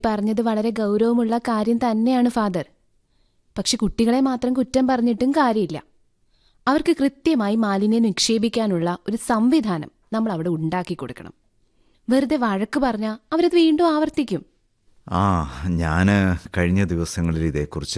പറഞ്ഞത് വളരെ ഗൗരവമുള്ള കാര്യം തന്നെയാണ് ഫാദർ. പക്ഷെ കുട്ടികളെ മാത്രം കുറ്റം പറഞ്ഞിട്ടും കാര്യമില്ല. അവർക്ക് കൃത്യമായി മാലിന്യം നിക്ഷേപിക്കാനുള്ള ഒരു സംവിധാനം നമ്മൾ അവിടെ ഉണ്ടാക്കി കൊടുക്കണം. വെറുതെ വഴക്ക് പറഞ്ഞാൽ അവരത് വീണ്ടും ആവർത്തിക്കും. ഞാൻ കഴിഞ്ഞ ദിവസങ്ങളിൽ ഇതേക്കുറിച്ച്